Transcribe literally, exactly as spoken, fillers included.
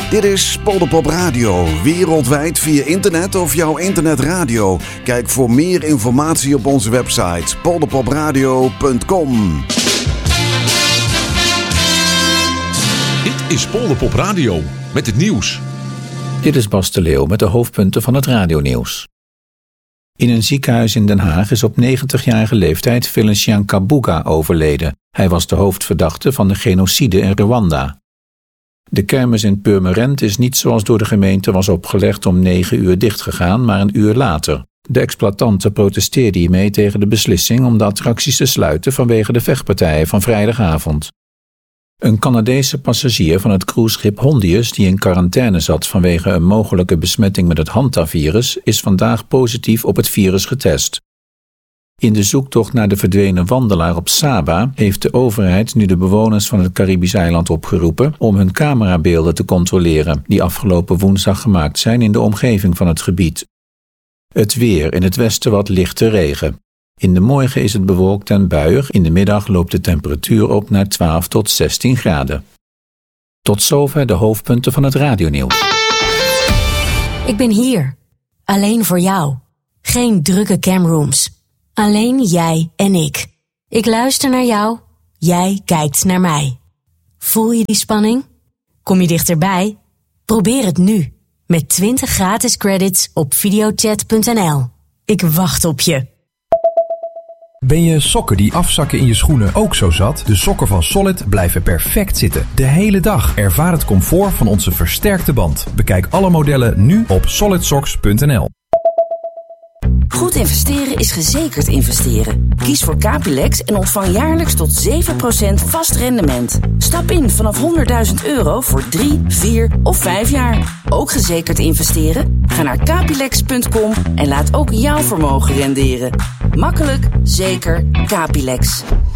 Dit is Polderpop Radio, wereldwijd via internet of jouw internetradio. Kijk voor meer informatie op onze website polderpopradio punt com. Dit is Polderpop Radio met het nieuws. Dit is Bas de Leeuw met de hoofdpunten van het radionieuws. In een ziekenhuis in Den Haag is op negentigjarige leeftijd Felician Kabuga overleden. Hij was de hoofdverdachte van de genocide in Rwanda. De kermis in Purmerend is niet zoals door de gemeente was opgelegd om negen uur dichtgegaan, maar een uur later. De exploitanten protesteerden hiermee tegen de beslissing om de attracties te sluiten vanwege de vechtpartijen van vrijdagavond. Een Canadese passagier van het cruiseschip Hondius die in quarantaine zat vanwege een mogelijke besmetting met het Hantavirus is vandaag positief op het virus getest. In de zoektocht naar de verdwenen wandelaar op Saba heeft de overheid nu de bewoners van het Caribisch eiland opgeroepen om hun camerabeelden te controleren, die afgelopen woensdag gemaakt zijn in de omgeving van het gebied. Het weer, in het westen wat lichte regen. In de morgen is het bewolkt en buiig, in de middag loopt de temperatuur op naar twaalf tot zestien graden. Tot zover de hoofdpunten van het radionieuws. Ik ben hier, alleen voor jou. Geen drukke camrooms. Alleen jij en ik. Ik luister naar jou, jij kijkt naar mij. Voel je die spanning? Kom je dichterbij? Probeer het nu, met twintig gratis credits op videochat punt n l. Ik wacht op je. Ben je sokken die afzakken in je schoenen ook zo zat? De sokken van Solid blijven perfect zitten. De hele dag. Ervaar het comfort van onze versterkte band. Bekijk alle modellen nu op solid socks punt n l. Goed investeren is gezekerd investeren. Kies voor Capilex en ontvang jaarlijks tot zeven procent vast rendement. Stap in vanaf honderdduizend euro voor drie, vier of vijf jaar. Ook gezekerd investeren? Ga naar capilex punt com en laat ook jouw vermogen renderen. Makkelijk, zeker, Capilex.